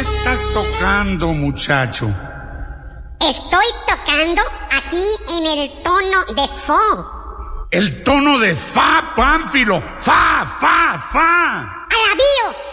estás tocando, muchacho? Estoy tocando aquí en el tono de Fo. El tono de Fa, Pánfilo. Fa, fa, fa. Alabío,